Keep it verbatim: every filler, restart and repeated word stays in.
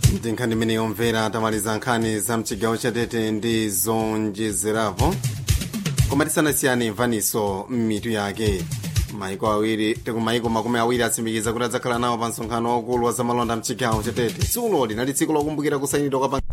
Nkhani imene yomvera tamaliza nkhani za mchigawo cha Tete ndi zonjezerapo koma tisanasiyane mvaniso m'mitu yake. Maiko awiri tikumaiko makumi awiri atsimikiza kuti adzakhala nawo pa msonkhano waukulu wa zamalonda mchigawo cha Tete. Dzulo linali tsiku lokumbukira kusayinidwa kwa